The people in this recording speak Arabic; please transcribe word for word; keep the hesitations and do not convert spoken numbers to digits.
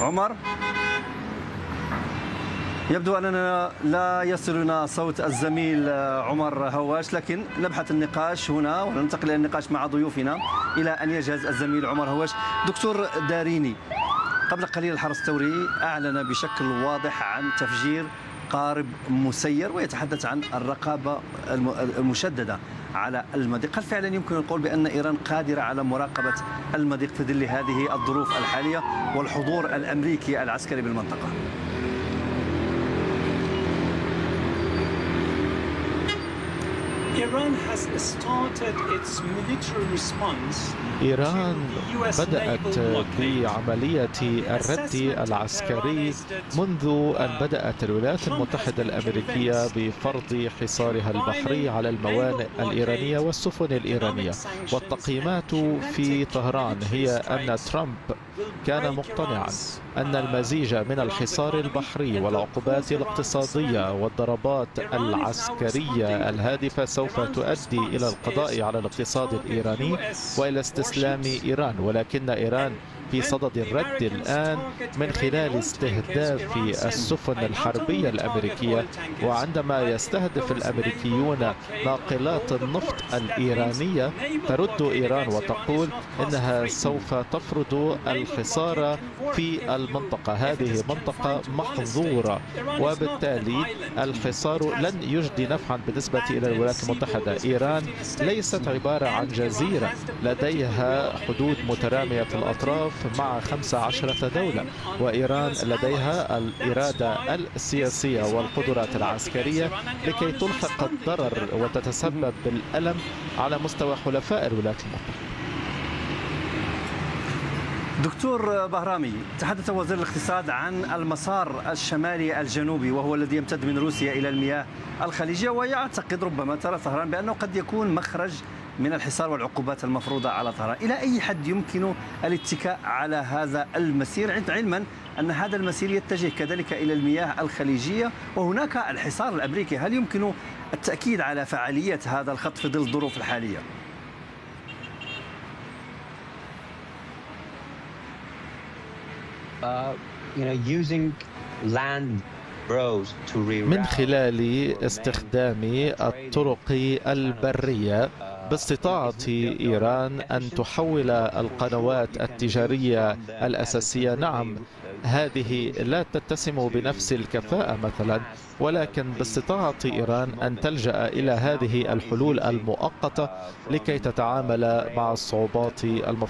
عمر، يبدو أننا لا يصلنا صوت الزميل عمر هواش، لكن نبحث النقاش هنا وننتقل إلى النقاش مع ضيوفنا إلى أن يجهز الزميل عمر هواش. دكتور داريني، قبل قليل الحرس الثوري أعلن بشكل واضح عن تفجير قارب مسير ويتحدث عن الرقابة المشددة على المضيق. هل فعلا يمكن القول بأن إيران قادرة على مراقبة المضيق في ظل هذه الظروف الحالية والحضور الأمريكي العسكري بالمنطقة؟ إيران بدأت بعملية الرد العسكري منذ أن بدأت الولايات المتحدة الأمريكية بفرض حصارها البحري على الموانئ الإيرانية والسفن الإيرانية. والتقييمات في طهران هي أن ترامب كان مقتنعا أن المزيج من الحصار البحري والعقوبات الاقتصادية والضربات العسكرية الهادفة سوف تؤدي إلى القضاء على الاقتصاد الإيراني وإلى استسلام إيران، ولكن إيران في صدد الرد الآن من خلال استهداف السفن الحربية الأمريكية. وعندما يستهدف الأمريكيون ناقلات النفط الإيرانية ترد إيران وتقول إنها سوف تفرض الحصار في المنطقة. هذه منطقة محظورة وبالتالي الحصار لن يجدي نفعا بالنسبة إلى الولايات المتحدة. إيران ليست عبارة عن جزيرة لديها حدود مترامية الأطراف مع خمسة عشرة دولة، وإيران لديها الإرادة السياسية والقدرات العسكرية لكي تلحق الضرر وتتسبب بالألم على مستوى حلفاء الولايات المتحدة. دكتور بهرامي، تحدث وزير الاقتصاد عن المسار الشمالي الجنوبي وهو الذي يمتد من روسيا إلى المياه الخليجية، ويعتقد ربما ترى طهران بأنه قد يكون مخرج من الحصار والعقوبات المفروضة على طهران. إلى أي حد يمكن الاتكاء على هذا المسير، علما أن هذا المسير يتجه كذلك إلى المياه الخليجية وهناك الحصار الأمريكي؟ هل يمكن التأكيد على فعالية هذا الخط في ظل الظروف الحالية؟ من خلال استخدام الطرق البرية باستطاعة إيران أن تحول القنوات التجارية الأساسية. نعم، هذه لا تتسم بنفس الكفاءة مثلا، ولكن باستطاعة إيران أن تلجأ إلى هذه الحلول المؤقتة لكي تتعامل مع الصعوبات المفروضة